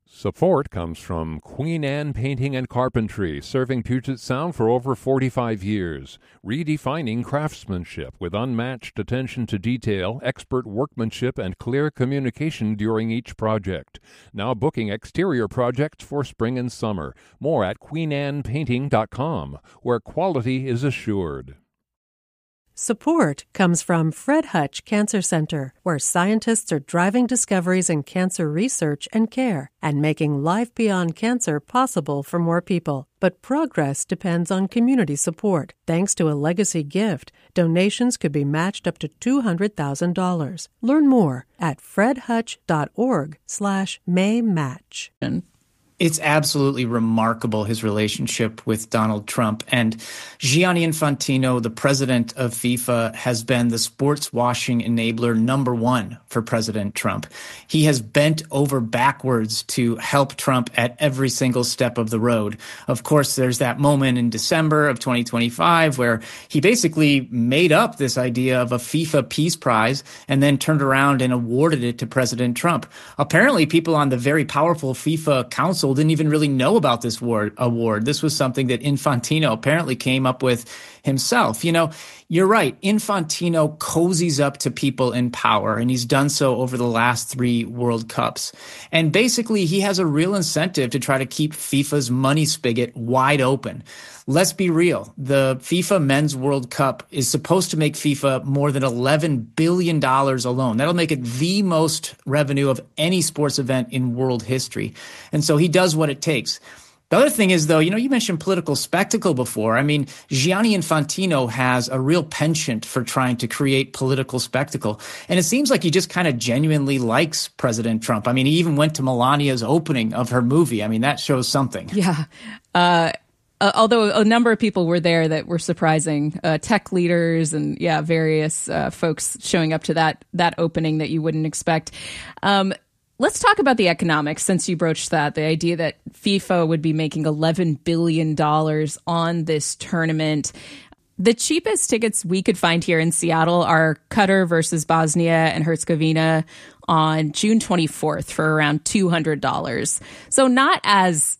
Support comes from Queen Anne Painting and Carpentry, serving Puget Sound for over 45 years, redefining craftsmanship with unmatched attention to detail, expert workmanship, and clear communication during each project. Now booking exterior projects for spring and summer. More at queenannepainting.com, where quality is assured. Support comes from Fred Hutch Cancer Center, where scientists are driving discoveries in cancer research and care and making life beyond cancer possible for more people. But progress depends on community support. Thanks to a legacy gift, donations could be matched up to $200,000. Learn more at fredhutch.org/maymatch. It's absolutely remarkable, his relationship with Donald Trump. And Gianni Infantino, the president of FIFA, has been the sports washing enabler number one for President Trump. He has bent over backwards to help Trump at every single step of the road. Of course, there's that moment in December of 2025 where he basically made up this idea of a FIFA Peace Prize and then turned around and awarded it to President Trump. Apparently, people on the very powerful FIFA Council didn't even really know about this award. This was something that Infantino apparently came up with himself. You know, you're right. Infantino cozies up to people in power, and he's done so over the last 3 World Cups. And basically, he has a real incentive to try to keep FIFA's money spigot wide open. Let's be real. The FIFA Men's World Cup is supposed to make FIFA more than $11 billion alone. That'll make it the most revenue of any sports event in world history. And so he does what it takes. The other thing is, though, you know, you mentioned political spectacle before. I mean, Gianni Infantino has a real penchant for trying to create political spectacle. And it seems like he just kind of genuinely likes President Trump. I mean, he even went to Melania's opening of her movie. I mean, that shows something. Yeah. Although a number of people were there that were surprising, tech leaders and various folks showing up to that opening that you wouldn't expect. Let's talk about the economics, since you broached that, the idea that FIFA would be making $11 billion on this tournament. The cheapest tickets we could find here in Seattle are Qatar versus Bosnia and Herzegovina on June 24th for around $200. So not as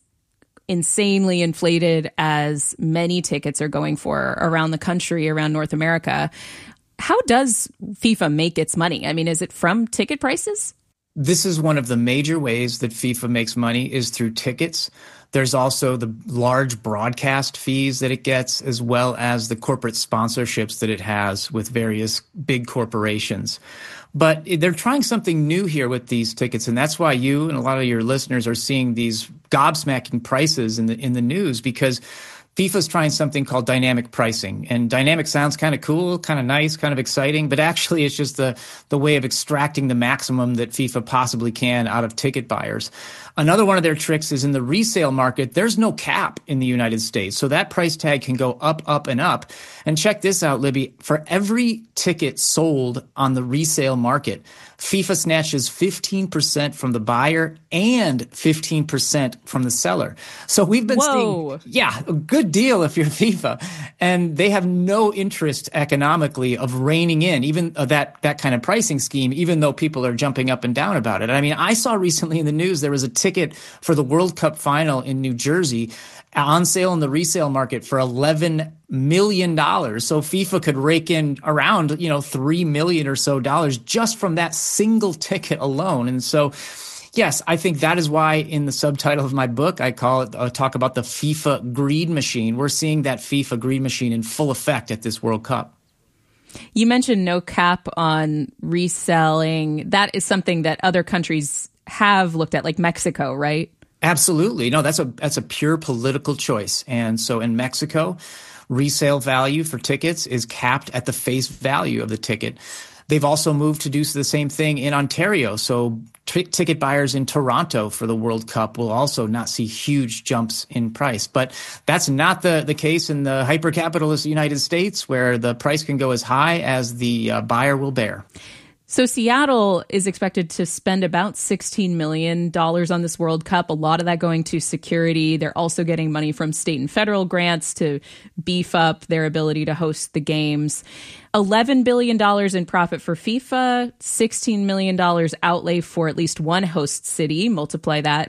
insanely inflated as many tickets are going for around the country, around North America. How does FIFA make its money? I mean, is it from ticket prices? This is one of the major ways that FIFA makes money is through tickets. There's also the large broadcast fees that it gets, as well as the corporate sponsorships that it has with various big corporations. But they're trying something new here with these tickets, and that's why you and a lot of your listeners are seeing these gobsmacking prices in the news, because FIFA's trying something called dynamic pricing. And dynamic sounds kind of cool, kind of nice, kind of exciting, but actually it's just the way of extracting the maximum that FIFA possibly can out of ticket buyers. Another one of their tricks is in the resale market, there's no cap in the United States. So that price tag can go up, up, and up. And check this out, Libby. For every ticket sold on the resale market, FIFA snatches 15% from the buyer and 15% from the seller. So we've been seeing, a good deal if you're FIFA. And they have no interest economically of reining in even that kind of pricing scheme, even though people are jumping up and down about it. I mean, I saw recently in the news there was a ticket for the World Cup final in New Jersey on sale in the resale market for $11 million. So FIFA could rake in around, $3 million or so just from that single ticket alone. And so, yes, I think that is why in the subtitle of my book, I call it, talk about the FIFA greed machine. We're seeing that FIFA greed machine in full effect at this World Cup. You mentioned no cap on reselling. That is something that other countries have looked at, like Mexico, right? Absolutely. No, that's a pure political choice. And so in Mexico, resale value for tickets is capped at the face value of the ticket. They've also moved to do the same thing in Ontario. So ticket buyers in Toronto for the World Cup will also not see huge jumps in price. But that's not the case in the hyper-capitalist United States, where the price can go as high as the buyer will bear. So Seattle is expected to spend about $16 million on this World Cup, a lot of that going to security. They're also getting money from state and federal grants to beef up their ability to host the games. $11 billion in profit for FIFA, $16 million outlay for at least one host city. Multiply that